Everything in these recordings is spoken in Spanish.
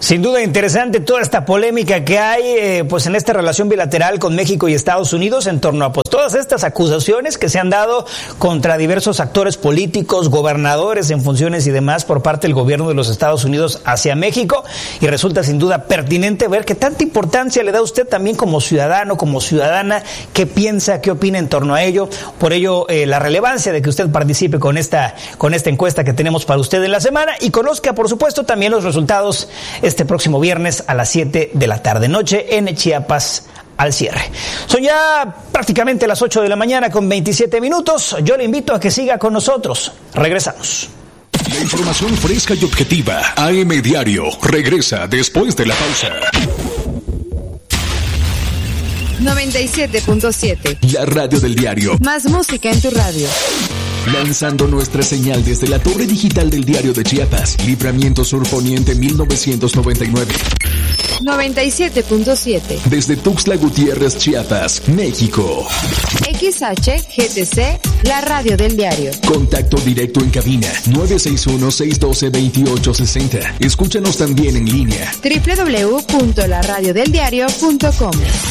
Sin duda interesante toda esta polémica que hay pues en esta relación bilateral con México y Estados Unidos en torno a pues todas estas acusaciones que se han dado contra diversos actores políticos, gobernadores en funciones y demás por parte del gobierno de los Estados Unidos hacia México, y resulta sin duda pertinente ver qué tanta importancia le da usted también como ciudadano, como ciudadana, qué piensa, qué opina en torno a ello. Por ello la relevancia de que usted participe con esta encuesta que tenemos para usted en la semana y conozca por supuesto también los resultados este próximo viernes a las 7 de la tarde, noche en Chiapas al cierre. Son ya prácticamente las 8 de la mañana con 27 minutos. Yo le invito a que siga con nosotros. Regresamos. La información fresca y objetiva. AM Diario regresa después de la pausa. 97.7. La radio del diario. Más música en tu radio. Lanzando nuestra señal desde la torre digital del Diario de Chiapas, Libramiento Sur Poniente 1999. 97.7. Desde Tuxtla Gutiérrez, Chiapas, México. XHGTC, la radio del diario. Contacto directo en cabina 961-612-2860. Escúchanos también en línea. www.laradiodeldiario.com.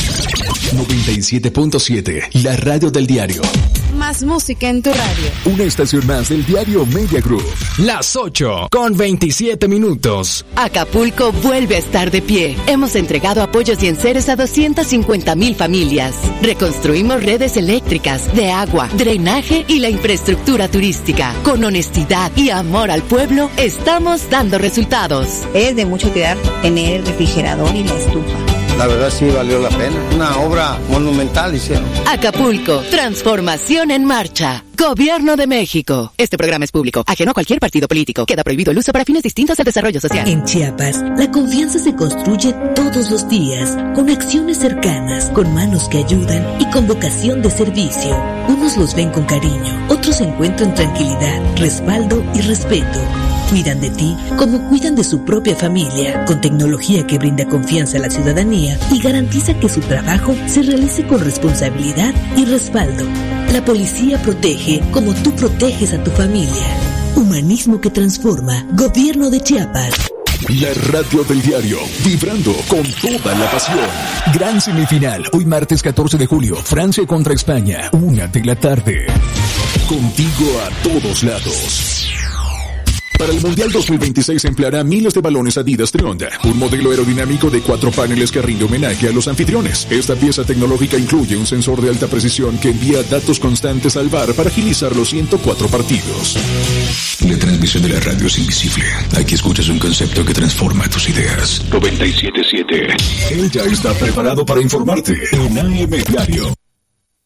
97.7, la radio del diario. Más música en tu radio. Una estación más del diario Media Group. Las 8 con 27 minutos. Acapulco vuelve a estar de pie. Hemos entregado apoyos y enseres a 250,000 familias. Reconstruimos redes eléctricas, de agua, drenaje y la infraestructura turística. Con honestidad y amor al pueblo, estamos dando resultados. Es de mucho cuidar tener el refrigerador y la estufa. La verdad sí valió la pena. Una obra monumental hicieron. Acapulco, transformación en marcha. Gobierno de México. Este programa es público, ajeno a cualquier partido político. Queda prohibido el uso para fines distintos al desarrollo social. En Chiapas, la confianza se construye todos los días, con acciones cercanas, con manos que ayudan y con vocación de servicio. Unos los ven con cariño, otros encuentran tranquilidad, respaldo y respeto. Cuidan de ti como cuidan de su propia familia, con tecnología que brinda confianza a la ciudadanía y garantiza que su trabajo se realice con responsabilidad y respaldo. La policía protege como tú proteges a tu familia. Humanismo que transforma. Gobierno de Chiapas. La radio del diario, vibrando con toda la pasión. Gran semifinal, hoy martes 14 de julio, Francia contra España, 1 de la tarde. Contigo a todos lados. Para el Mundial 2026 empleará miles de balones Adidas Trionda, un modelo aerodinámico de 4 paneles que rinde homenaje a los anfitriones. Esta pieza tecnológica incluye un sensor de alta precisión que envía datos constantes al VAR para agilizar los 104 partidos. La transmisión de la radio es invisible. Aquí escuchas un concepto que transforma tus ideas. 97.7. Él ya está preparado para informarte en AM Diario.